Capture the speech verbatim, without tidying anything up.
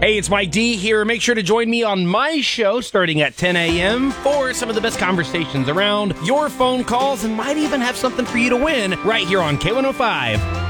Hey, it's Mike D here. Make sure to join me on my show starting at ten a.m. for some of the best conversations around, your phone calls, and might even have something for you to win right here on K one oh five.